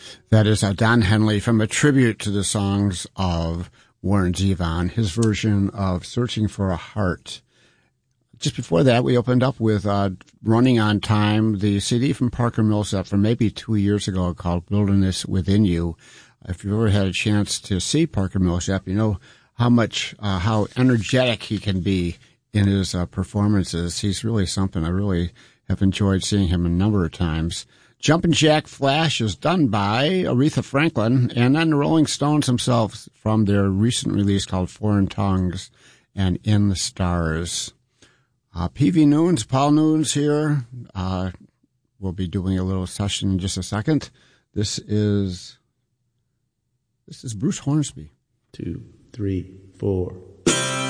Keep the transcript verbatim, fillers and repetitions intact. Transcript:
That is uh, Don Henley from a tribute to the songs of Warren Zevon, his version of Searching for a Heart. Just before that, we opened up with uh, Running on Time, the C D from Parker Millsap from maybe two years ago called Wilderness Within You. If you've ever had a chance to see Parker Millsap, you know how much, uh, how energetic he can be in his uh, performances. He's really something. I really have enjoyed seeing him a number of times. Jumpin' Jack Flash is done by Aretha Franklin, and then the Rolling Stones themselves from their recent release called Foreign Tongues and In the Stars. Uh, P V Noons, Paul Noons here. Uh, we'll be doing a little session in just a second. This is this is Bruce Hornsby. Two, three, four.